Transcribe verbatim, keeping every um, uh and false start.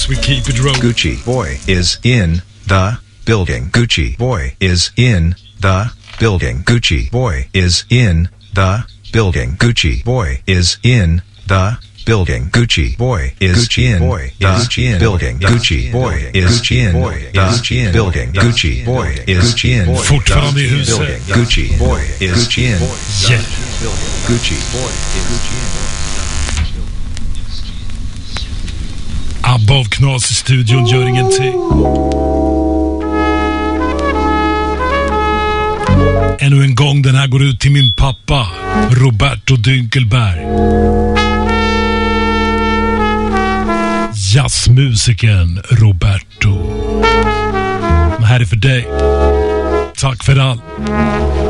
as we keep it rolling. Gucci boy is in the building. Gucci boy is in the building. Gucci boy is in the building. Gucci boy is in the building. Gucci boy is in the building. Gucci boy is in the building. Gucci boy is in Fortfarande i huset. building. Gucci boy is in Yeah. Gucci boy is in. Abba av Knas i studion gör ingenting. Ännu en gång, den här går ut till min pappa Roberto Dynkelberg. Jazzmusiken Roberto. Det här är för dig. Tack för allt.